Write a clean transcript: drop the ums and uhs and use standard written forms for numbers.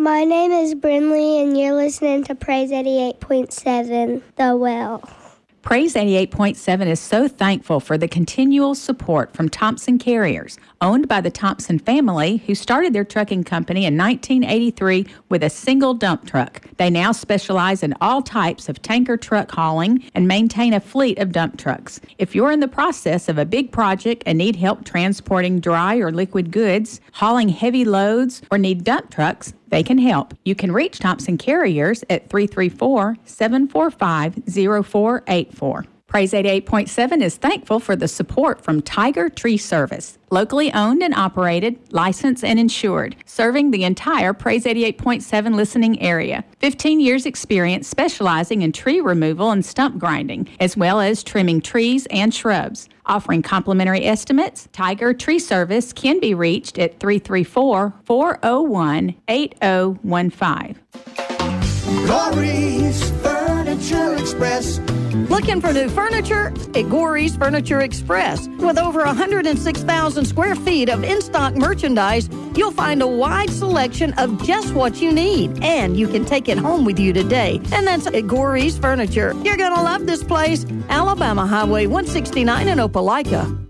My name is Brinley, and you're listening to Praise 88.7, The Well. Praise 88.7 is so thankful for the continual support from Thompson Carriers, owned by the Thompson family, who started their trucking company in 1983 with a single dump truck. They now specialize in all types of tanker truck hauling and maintain a fleet of dump trucks. If you're in the process of a big project and need help transporting dry or liquid goods, hauling heavy loads, or need dump trucks, they can help. You can reach Thompson Carriers at 334-745-0484. Praise 88.7 is thankful for the support from Tiger Tree Service, locally owned and operated, licensed and insured, serving the entire Praise 88.7 listening area. 15 years experience specializing in tree removal and stump grinding, as well as trimming trees and shrubs. Offering complimentary estimates, Tiger Tree Service can be reached at 334-401-8015. Gory's Furniture Express. Looking for new furniture? At Gory's Furniture Express. With over 106,000 square feet of in-stock merchandise, you'll find a wide selection of just what you need. And you can take it home with you today. And that's at Gory's Furniture. You're going to love this place. Alabama Highway 169 in Opelika.